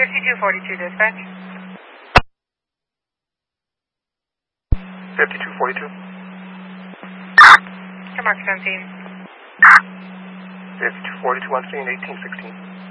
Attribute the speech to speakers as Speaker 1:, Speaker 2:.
Speaker 1: 5242 dispatch.
Speaker 2: 5242.
Speaker 1: Mark 17.
Speaker 2: 5242 on scene, 1816.